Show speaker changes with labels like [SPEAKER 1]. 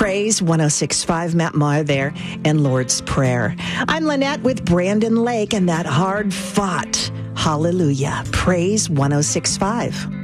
[SPEAKER 1] Praise 106.5, Matt Maher there, and Lord's Prayer. I'm Lynette with Brandon Lake and that hard fought. Hallelujah. Praise 106.5.